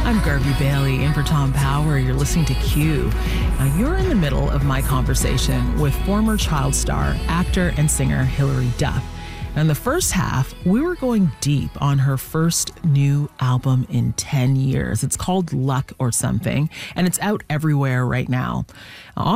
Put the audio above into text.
I'm Garvey Bailey in for Tom Power. You're listening to Q. Now, you're in the middle of my conversation with former child star, actor, and singer Hilary Duff. In the first half, we were going deep on her first new album in 10 years. It's called Luck or Something, and it's out everywhere right now.